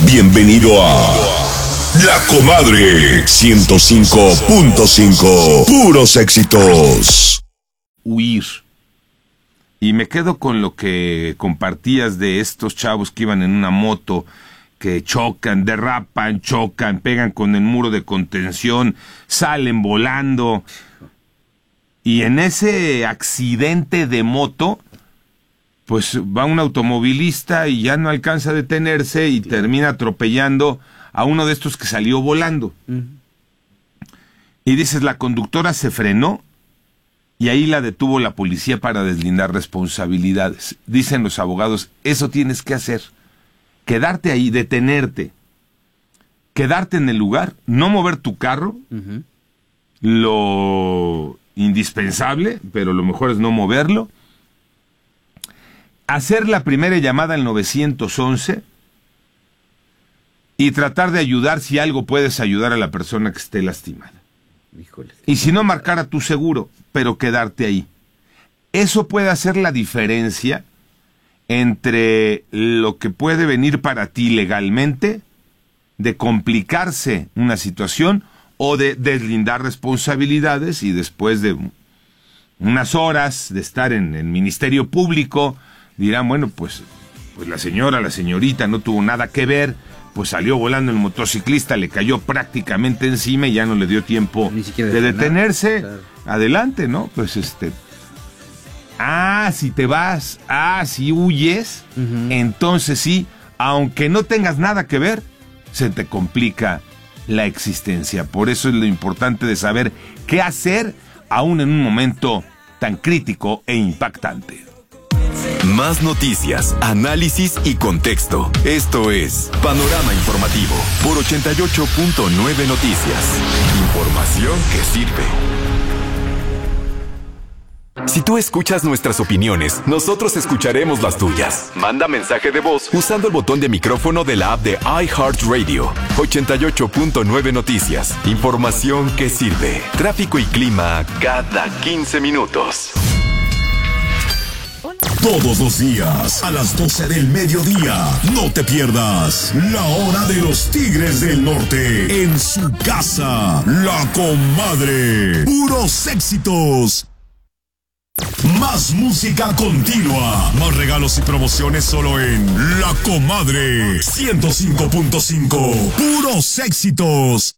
Bienvenido a La Comadre 105.5. Puros éxitos. Huir. Y me quedo con lo que compartías de estos chavos que iban en una moto, que chocan, derrapan, chocan, pegan con el muro de contención, salen volando. Y en ese accidente de moto, pues va un automovilista y ya no alcanza a detenerse y termina atropellando a uno de estos que salió volando. Y dices, la conductora se frenó y ahí la detuvo la policía para deslindar responsabilidades. Dicen los abogados, eso tienes que hacer. Quedarte ahí, detenerte. Quedarte en el lugar, no mover tu carro. Lo indispensable, pero lo mejor es no moverlo. Hacer la primera llamada al 911 y tratar de ayudar si algo puedes ayudar a la persona que esté lastimada. Híjole. Y si no, marcar a tu seguro, pero quedarte ahí. Eso puede hacer la diferencia entre lo que puede venir para ti legalmente, de complicarse una situación o de deslindar responsabilidades y después de unas horas de estar en el Ministerio Público, dirán, bueno, pues la señorita no tuvo nada que ver, pues salió volando el motociclista, le cayó prácticamente encima y ya no le dio tiempo de detenerse. Claro. Adelante, ¿no? Pues si te vas, si huyes, entonces sí, aunque no tengas nada que ver, se te complica la existencia. Por eso es lo importante de saber qué hacer aún en un momento tan crítico e impactante. Más noticias, análisis y contexto. Esto es Panorama Informativo por 88.9 Noticias. Información que sirve. Si tú escuchas nuestras opiniones, nosotros escucharemos las tuyas. Manda mensaje de voz usando el botón de micrófono de la app de iHeartRadio. 88.9 Noticias. Información que sirve. Tráfico y clima cada 15 minutos. Todos los días, a las 12 del mediodía, no te pierdas La Hora de los Tigres del Norte en su casa, La Comadre. Puros éxitos. Más música continua, más regalos y promociones solo en La Comadre 105.5. Puros éxitos.